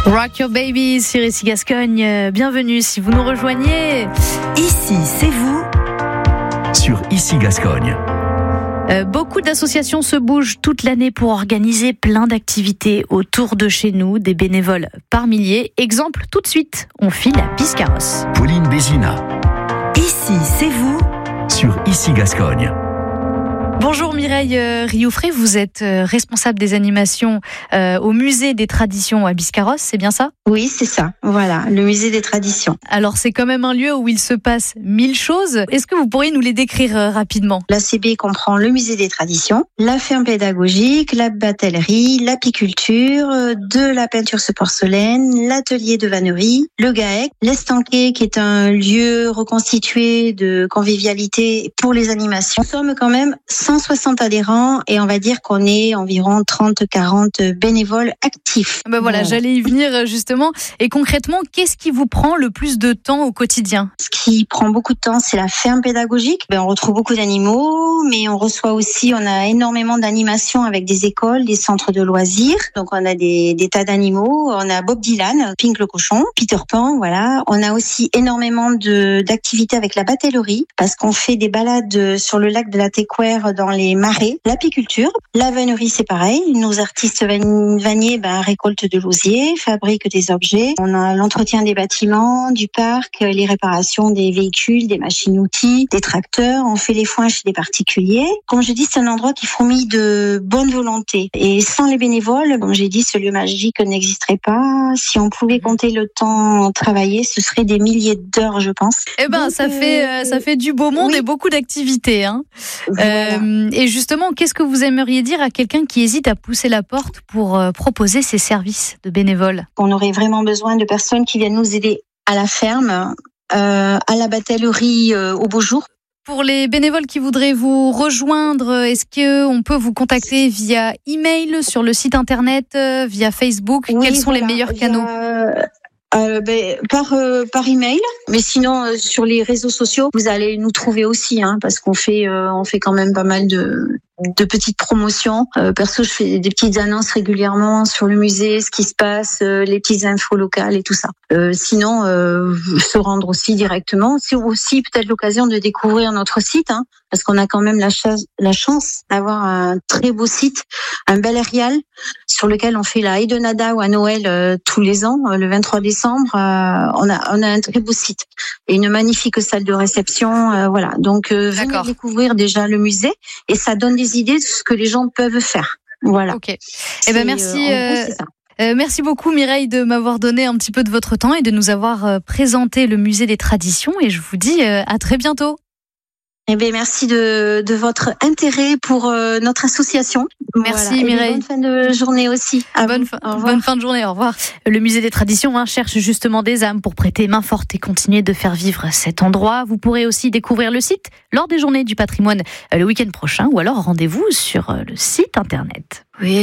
Rock Your Baby sur Ici Gascogne. Bienvenue si vous nous rejoignez. Ici, c'est vous. Sur Ici Gascogne. Beaucoup d'associations se bougent toute l'année pour organiser plein d'activités autour de chez nous, des bénévoles par milliers. Exemple tout de suite, on file à Biscarrosse. Pauline Bézina. Ici, c'est vous. Sur Ici Gascogne. Bonjour Mireille Rioufré, vous êtes responsable des animations au musée des traditions à Biscarrosse, c'est bien ça ? Oui, c'est ça, voilà, le musée des traditions. Alors c'est quand même un lieu où il se passe 1000 choses. Est-ce que vous pourriez nous les décrire rapidement ? L'ACB comprend le musée des traditions, la ferme pédagogique, la batellerie, l'apiculture, de la peinture sur porcelaine, l'atelier de vannerie, le GAEC, l'estanquet qui est un lieu reconstitué de convivialité pour les animations. Nous sommes quand même 160 adhérents et on va dire qu'on est environ 30-40 bénévoles actifs. Voilà, j'allais y venir justement. Et concrètement, qu'est-ce qui vous prend le plus de temps au quotidien ? Ce qui prend beaucoup de temps, c'est la ferme pédagogique. On retrouve beaucoup d'animaux, mais on a énormément d'animations avec des écoles, des centres de loisirs. Donc on a des tas d'animaux. On a Bob Dylan, Pink le cochon, Peter Pan, voilà. On a aussi énormément d'activités avec la batellerie parce qu'on fait des balades sur le lac de la Téquère dans les marais, l'apiculture, la vannerie c'est pareil, nos artistes vanniers récoltent de l'osier, fabriquent des objets, on a l'entretien des bâtiments, du parc, les réparations des véhicules, des machines-outils, des tracteurs, on fait les foins chez des particuliers. Comme je dis, c'est un endroit qui fourmille de bonne volonté et sans les bénévoles, comme j'ai dit, ce lieu magique n'existerait pas. Si on pouvait compter le temps travaillé, ce serait des milliers d'heures, je pense. Donc, ça fait du beau monde, oui. Et beaucoup d'activités, hein. Voilà. Et justement, qu'est-ce que vous aimeriez dire à quelqu'un qui hésite à pousser la porte pour proposer ses services de bénévoles ? On aurait vraiment besoin de personnes qui viennent nous aider à la ferme, à la batellerie au beau jour. Pour les bénévoles qui voudraient vous rejoindre, est-ce qu'on peut vous contacter via email, sur le site internet, via Facebook ? Oui, quels sont les meilleurs canaux ? Par email, mais sinon sur les réseaux sociaux vous allez nous trouver aussi, parce qu'on fait quand même pas mal de petites promotions. Perso, je fais des petites annonces régulièrement sur le musée, ce qui se passe, les petites infos locales et tout ça. Sinon, se rendre aussi directement. C'est aussi peut-être l'occasion de découvrir notre site, parce qu'on a quand même la chance d'avoir un très beau site, un bel aérial sur lequel on fait la Heidenada ou à Noël tous les ans, le 23 décembre. On a un très beau site et une magnifique salle de réception. Voilà. Donc venez découvrir déjà le musée et ça donne des idées de ce que les gens peuvent faire. Voilà. Ok. Merci. Merci beaucoup Mireille de m'avoir donné un petit peu de votre temps et de nous avoir présenté le musée des traditions. Et je vous dis à très bientôt. Merci de votre intérêt pour notre association. Merci Mireille. Bonne fin de journée aussi. Bonne fin de journée, au revoir. Le musée des traditions cherche justement des âmes pour prêter main forte et continuer de faire vivre cet endroit. Vous pourrez aussi découvrir le site lors des journées du patrimoine le week-end prochain ou alors rendez-vous sur le site internet. Oui.